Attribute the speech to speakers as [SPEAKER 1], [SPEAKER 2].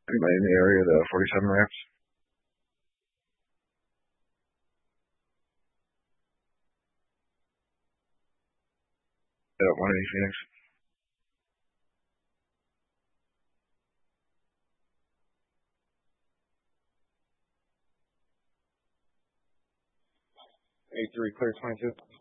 [SPEAKER 1] Anybody in the area, the 47 ramps? They don't want any Phoenix. A3 clear 22.